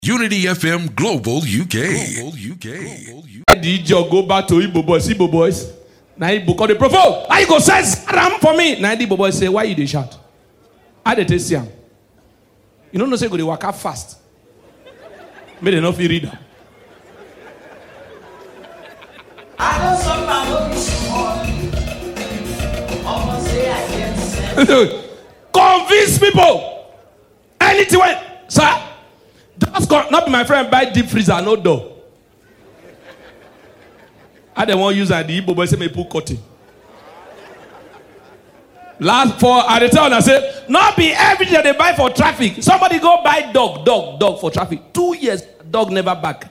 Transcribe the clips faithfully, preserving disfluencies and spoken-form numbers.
Unity F M Global U K. Global U K. Global U K. D J go back to Igbo boys, Igbo boys. Now Igbo call the provoke. Why you go say Saram for me? Now Igbo boys say, why you dey shout? I dey taste am. You don't know say go dey waka fast. May they not feel read am. I know some people be small. Almost say I get sense. Convince people. Anything when, sir. Just go, not be my friend, buy deep freezer, no door. I don't want to use that. The Igbo boy say me put cutting. Last for at the time I say, not be everything they buy for traffic. Somebody go buy dog, dog, dog for traffic. Two years, dog never back.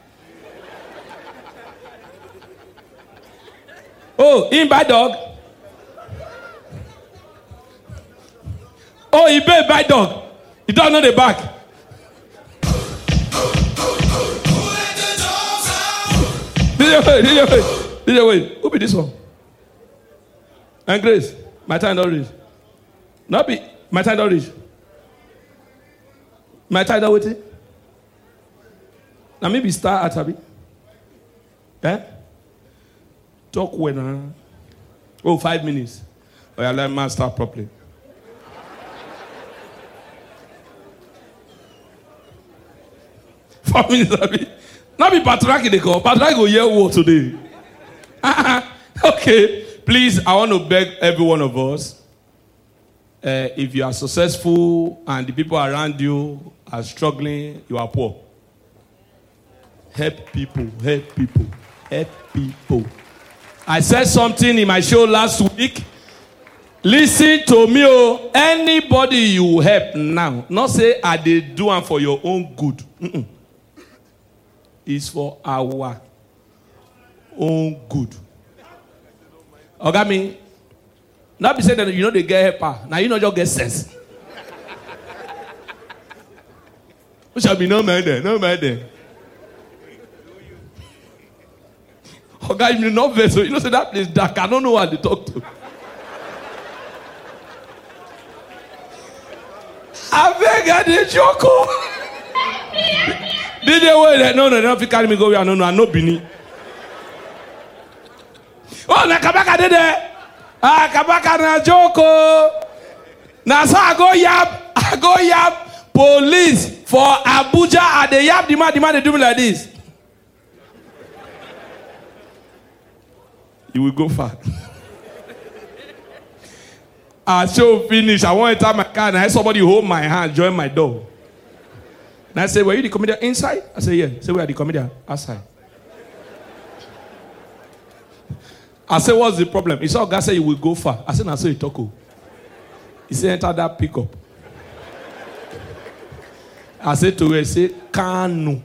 Oh, he buy dog. Oh, he pay buy dog. He don't know the back. D J wait, D J wait, D J wait. Who be this one? And Grace, my time don't reach. Not be my time don't reach. My time don't wait. Now maybe start at Abi. Eh? Talk when uh, oh five minutes. Oh yeah, let man start properly. Four minutes Abi. Not be Patraki they call. Patraki go hear what today. Okay. Please, I want to beg every one of us. Uh, if you are successful and the people around you are struggling, you are poor. Help people. Help people. Help people. I said something in my show last week. Listen to me. Oh. Anybody you help now, not say I did do one for your own good. Mm-mm. Is for our own good. Okay, me. Not be saying that you know they get helper. Now you know just get sense. Who shall be no man there? No man there. Okay, you know vessel. You know say that place dark. I don't know what they talk to. I beg I did joke. Did they wait? No, no, they don't carry me go where no, no, I no Bini. Oh, na Kabaka did it. Ah, Kabaka na joko. Na so I go yap, I go yap police for Abuja and they yap the man, the man they do me like this. You will go far. I show finish. I want to enter my car and I had somebody hold my hand, join my door. And I say, were you the comedian inside? I say, yeah. I say, we are the comedian outside. I say, what's the problem? He said, God said you will go far. I said, I saw you talk. He said, enter that pickup. I said to her, I say, Kanu.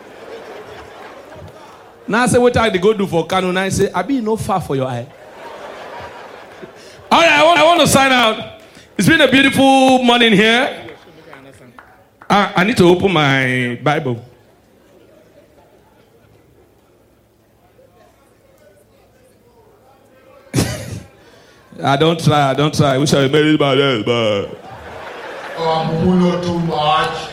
Now I say, what I go do for Kanu? Now I say, I be no far for your eye. All right, I want, I want to sign out. It's been a beautiful morning here. I, I need to open my Bible. I don't try, I don't try. I wish I made it by this, but... Oh, I'm not too much.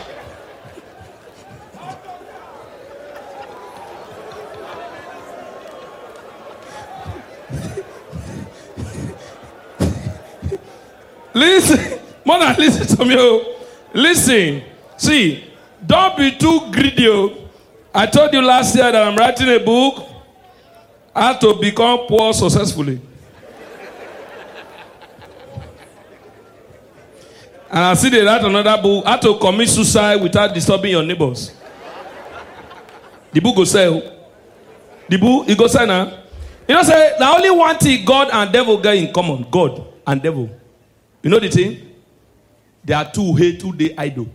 Listen, Mona, listen to me. Listen. See, don't be too greedy. I told you last year that I'm writing a book, How to Become Poor Successfully. And I see they write another book, How to Commit Suicide Without Disturbing Your Neighbors. The book go sell. The book, it go sell now. You know, say, the only one thing God and devil get in common, God and devil. You know the thing? They are two hate, two day idol.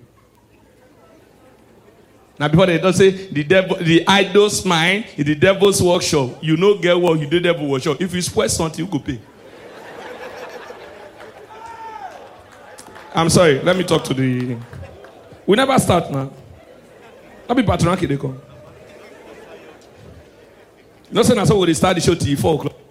Now before they don't say the devil, the idol's mind is the devil's workshop. You know get what you do devil workshop. If you spoil something, you go pay. I'm sorry. Let me talk to the. We never start now. Let me patronaki they come. No say so we start the show till four o'clock.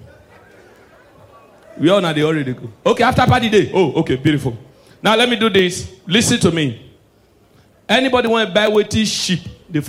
We all know they already go. Okay, after party day. Oh, okay, beautiful. Now let me do this. Listen to me. Anybody want to buy weighty sheep?